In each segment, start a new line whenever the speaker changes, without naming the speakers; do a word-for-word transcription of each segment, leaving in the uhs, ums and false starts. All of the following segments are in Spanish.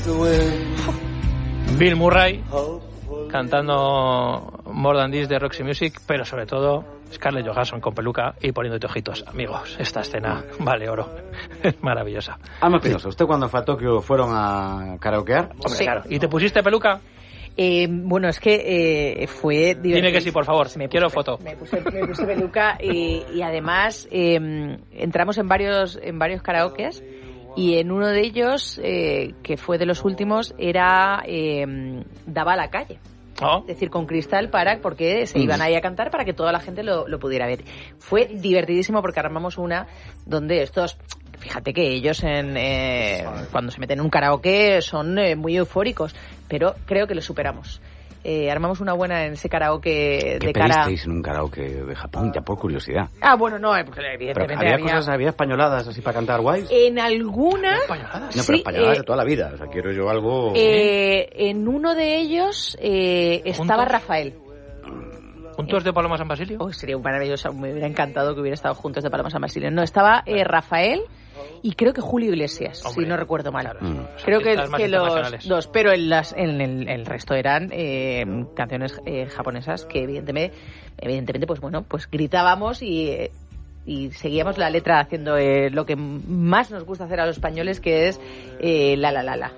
Bill Murray cantando More Than This de Roxy Music, pero sobre todo Scarlett Johansson con peluca y poniéndote ojitos. Amigos, esta escena vale oro. Es maravillosa.
Alma Espinosa, ¿usted cuando fue a Tokio fueron a karaokear?
Hombre, sí. Claro. ¿Y te pusiste peluca?
Eh, bueno, es que eh, fue divertido.
Dime que sí, por favor.
Me
Quiero
puse,
foto.
Me puse, me puse peluca y, y además eh, entramos en varios en varios karaokes y en uno de ellos, eh, que fue de los últimos, era eh, daba a la calle.
Oh.
Es decir, con cristal para porque se iban ahí a cantar para que toda la gente lo, lo pudiera ver. Fue divertidísimo porque armamos una donde estos, fíjate que ellos en eh, cuando se meten en un karaoke son eh, muy eufóricos, pero creo que lo superamos. Eh, armamos una buena en ese karaoke
¿Qué
de cara... ¿Qué
pedisteis en un karaoke de Japón? Ya por curiosidad.
Ah, bueno, no, evidentemente
pero había,
había...
cosas, había españoladas así para cantar guays.
En alguna...
¿Españoladas?
No, pero
sí,
españoladas
eh,
de toda la vida. O sea, quiero yo algo...
Eh, en uno de ellos eh, estaba Rafael.
¿Juntos de Paloma San Basilio?
Oh, sería un maravilloso, me hubiera encantado que hubiera estado juntos de Paloma San Basilio. No, estaba eh, Rafael y creo que Julio Iglesias, Hombre, si no recuerdo mal. Claro, mm. Creo que, que los dos, pero en, las, en el, el resto eran eh, canciones eh, japonesas que evidentemente, evidentemente, pues bueno, pues gritábamos y... Eh, y seguíamos la letra haciendo eh, lo que más nos gusta hacer a los españoles, que es eh, la la la la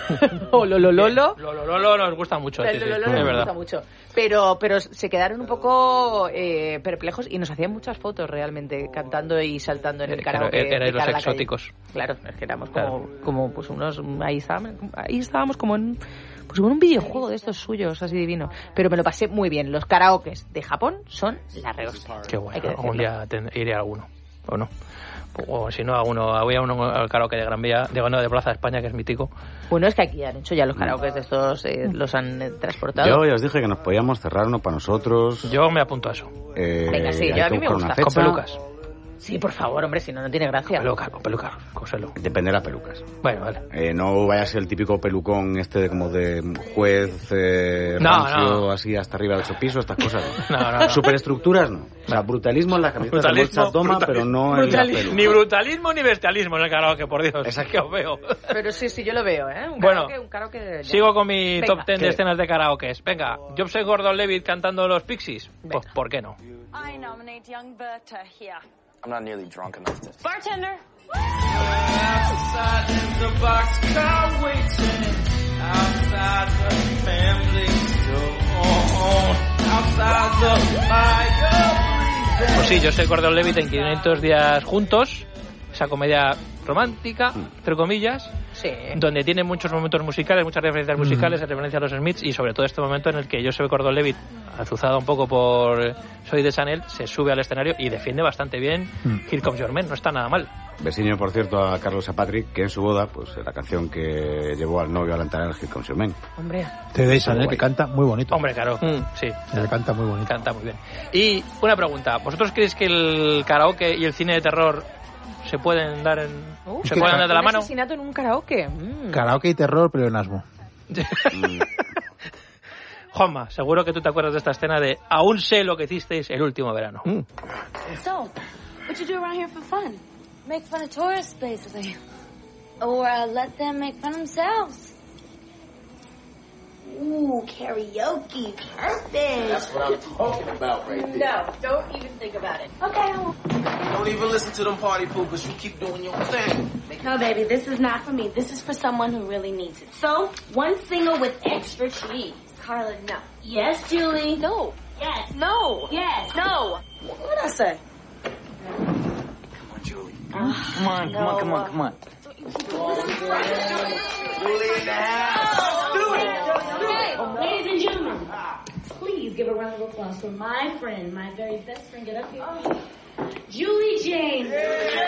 o lo lo lo lo
lo lo lo nos gusta mucho, sí, sí,
lo, lo, lo,
es
nos
verdad.
Gusta mucho, pero pero se quedaron un poco eh, perplejos y nos hacían muchas fotos realmente cantando y saltando en el karaoke.
Era, era, eran los exóticos.
Claro, es que éramos como, claro. como pues unos ahí estábamos, ahí estábamos como en pues como en un videojuego de estos suyos, así divino. Pero me lo pasé muy bien. Los karaokes de Japón son la rehostia.
Qué bueno. Algún día iré a alguno, o no. O si no, a uno, había uno al karaoke de Gran Vía, de, no, de Plaza de España, que es mítico.
Bueno, es que aquí han hecho ya los karaokes de estos, eh, los han eh, transportado.
Yo ya os dije que nos podíamos cerrar uno para nosotros.
Yo me apunto a eso.
Eh,
Venga, sí, yo a mí me gusta.
Con pelucas.
Sí, por favor, hombre, si no, no tiene gracia.
Con pelucas, con pelucas, cóselo.
Depende de las pelucas.
Bueno, vale.
Eh, no vaya a ser el típico pelucón este de como de juez, eh,
no,
rancio,
no.
así hasta arriba de ocho pisos, estas cosas.
No, no, no.
Superestructuras, no. O sea, brutalismo en las camisetas de bolsa toma, pero no en la peluca.
Ni brutalismo ni bestialismo en el karaoke, por Dios.
Exacto.
Que os veo.
Pero sí, sí, yo lo veo, ¿eh? Un
bueno,
karaoke, un karaoke
sigo con mi
Venga.
top ten
¿Qué?
de escenas de karaokes. Venga, Joseph Gordon-Levitt cantando los Pixies.
Venga.
Pues, ¿por qué no?
I nominate young Berta here.
I'm not nearly drunk enough to...
Bartender!
Outside in the boxcar waiting. Outside the family store. Outside the fire.
Pues sí, Joseph Gordon-Levitt en quinientos días juntos. Esa comedia romántica, entre comillas,
Sí.
donde tiene muchos momentos musicales, muchas referencias musicales, mm. referencia a los Smiths, y sobre todo este momento en el que Joseph Gordon-Levitt, azuzado un poco por Soy de Chanel, se sube al escenario y defiende bastante bien mm. Here Comes Your Man, no está nada mal.
Vecino, por cierto, a Carlos y a Patrick, que en su boda, pues la canción que llevó al novio a la el Here Comes Your Man.
Hombre.
Te de Chanel, que canta muy bonito.
Hombre, claro, mm. sí.
Le canta muy bonito.
Canta muy bien. Y una pregunta, ¿vosotros creéis que el karaoke y el cine de terror se pueden dar en
Uh,
se pueden dar de la mano?
Un asesinato en un karaoke. Mm.
Karaoke y terror, pleonasmo.
Juanma, seguro que tú te acuerdas de esta escena de aún sé lo que hicisteis el último verano.
Mm.
So, what you do around here for fun? Make fun of tourists, basically. Or uh, let them make fun of themselves. Ooh, karaoke. Perfect.
That's what I'm talking about right there.
No, don't even think about it. Okay.
Don't even listen to them party poopers. You keep doing your thing.
No, baby, this is not for me. This is for someone who really needs it. So, one single with extra cheese. Carla, no. Yes, Julie. No. Yes. No. Yes. No. What did I say?
Come on, Julie.
Oh,
come on, come
no.
on, come on, come on.
Julie in the house. Do it.
Okay, ladies and gentlemen, please give a round of applause for my friend, my very best friend. Get up here. Julie James.